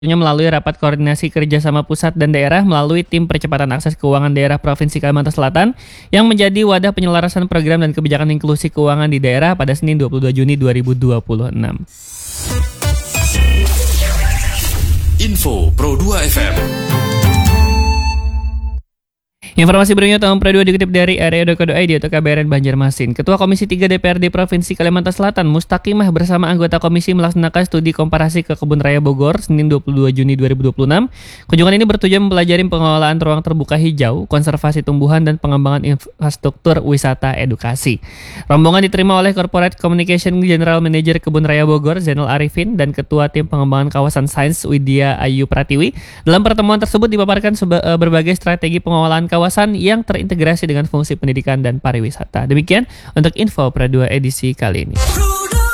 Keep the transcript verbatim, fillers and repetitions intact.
Melalui rapat koordinasi kerjasama pusat dan daerah melalui tim percepatan akses keuangan daerah Provinsi Kalimantan Selatan yang menjadi wadah penyelarasan program dan kebijakan inklusi keuangan di daerah pada Senin dua puluh dua Juni dua ribu dua puluh enam. Info Pro dua F M. Informasi berikutnya tahun Pro dua dikutip dari r e dot co dot i d atau K B R N Banjarmasin. Ketua Komisi tiga D P R D Provinsi Kalimantan Selatan Mustaqimah bersama anggota komisi melaksanakan studi komparasi ke Kebun Raya Bogor Senin dua puluh dua Juni dua ribu dua puluh enam. Kunjungan ini bertujuan mempelajari pengelolaan ruang terbuka hijau, konservasi tumbuhan dan pengembangan infrastruktur wisata edukasi. Rombongan diterima oleh Corporate Communication General Manager Kebun Raya Bogor Zainal Arifin dan Ketua Tim Pengembangan Kawasan Sains Widya Ayu Pratiwi. Dalam pertemuan tersebut dipaparkan seba- berbagai strategi pengelolaan kawasan yang terintegrasi dengan fungsi pendidikan dan pariwisata. Demikian untuk info Pro dua edisi kali ini.